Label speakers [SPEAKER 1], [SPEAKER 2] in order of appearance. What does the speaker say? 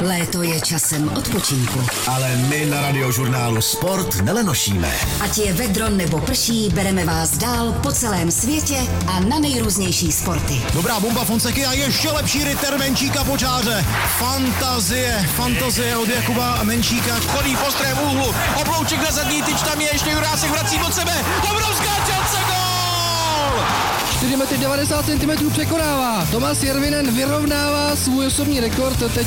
[SPEAKER 1] Léto je časem odpočinku.
[SPEAKER 2] Ale my na Radiožurnálu Sport nelenošíme.
[SPEAKER 1] Ať je vedro nebo prší, bereme vás dál po celém světě a na nejrůznější sporty.
[SPEAKER 3] Dobrá bomba Fonseky a ještě lepší rytter Menčíka po čáře. Fantazie od Jakuba Menčíka.
[SPEAKER 4] Chodí po ostrém úhlu, oblouček na zadní tyč, tam je ještě Jurásek, vrací od sebe. Obrovská šance, gól!
[SPEAKER 5] 4 metry 90 cm překonává. Tomáš Järvinen vyrovnává svůj osobní rekord. Teď